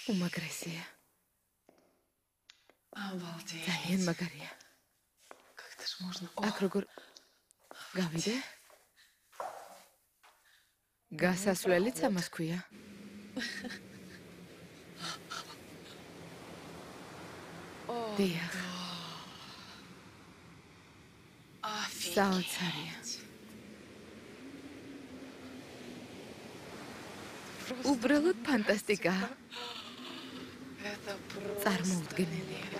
უმაგრესია. Обалдеть. ძალიან მაგარია. Как это ж можно? აქ როგორ გავიდე? გასასვლელიც ამას ქვია. დიახ. საოცარია. უბრალოდ ფანტასტიკაა. Это просто... წარმოუდგენელია.